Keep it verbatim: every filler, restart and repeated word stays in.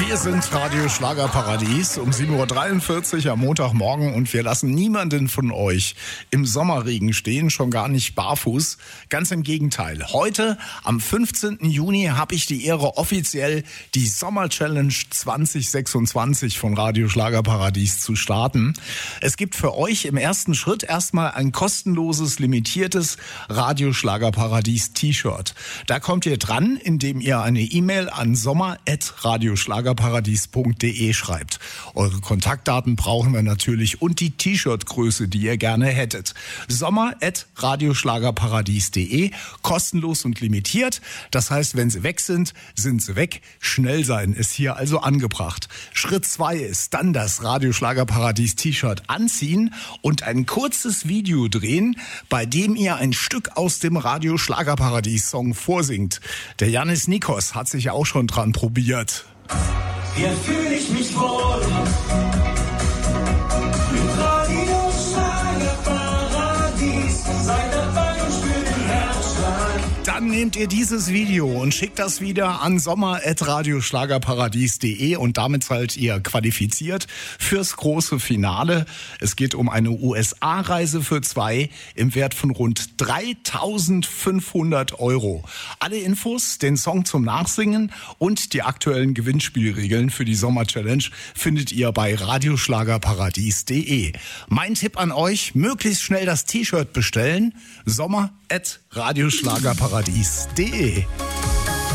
Wir sind Radio Schlagerparadies um sieben Uhr dreiundvierzig am Montagmorgen und wir lassen niemanden von euch im Sommerregen stehen, schon gar nicht barfuß. Ganz im Gegenteil. Heute, am fünfzehnten Juni, habe ich die Ehre, offiziell die Sommer-Challenge zwanzig sechsundzwanzig von Radio Schlagerparadies zu starten. Es gibt für euch im ersten Schritt erstmal ein kostenloses, limitiertes Radio Schlagerparadies T-Shirt. Da kommt ihr dran, indem ihr eine E-Mail an sommer at radioschlagerparadies punkt de schreibt. Eure Kontaktdaten brauchen wir natürlich und die T-Shirt-Größe, die ihr gerne hättet. sommer at radioschlagerparadies punkt de, kostenlos und limitiert. Das heißt, wenn sie weg sind, sind sie weg. Schnell sein ist hier also angebracht. Schritt zwei ist dann das Radio Schlagerparadies T-Shirt anziehen und ein kurzes Video drehen, bei dem ihr ein Stück aus dem Radio Schlagerparadies Song vorsingt. Der Yannis Nikos hat sich auch schon dran probiert. Hier fühle ich mich wohl. Mit Radio Schlagerparadies. Seid dabei und spürt den Herzschlag. Dann nehmt ihr dieses Video und schickt das wieder an sommer at radioschlagerparadies punkt de und damit seid ihr qualifiziert fürs große Finale. Es geht um eine U S A-Reise für zwei im Wert von rund dreitausendfünfhundert Euro. Alle Infos, den Song zum Nachsingen und die aktuellen Gewinnspielregeln für die Sommer-Challenge findet ihr bei radioschlagerparadies punkt de. Mein Tipp an euch, möglichst schnell das T-Shirt bestellen. sommer at radioschlagerparadies punkt de.